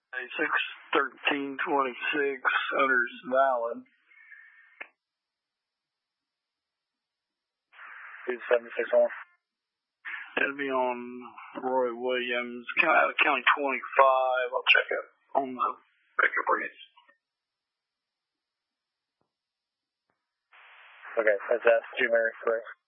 61326, owner's valid. 2761. That'll be on Roy Williams, County 25. I'll check it on the pickup rates. Okay, that's June Mary, correct?